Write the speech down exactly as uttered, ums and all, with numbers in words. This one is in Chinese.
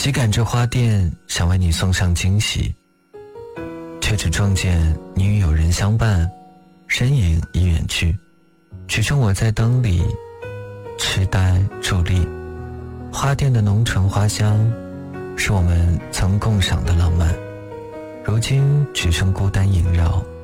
急赶至花店，想为你送上惊喜，却只撞见你与友人相伴，身影已远去，只剩我在灯里痴呆伫立。花店的浓醇花香是我们曾共赏的浪漫，如今只剩孤单萦绕。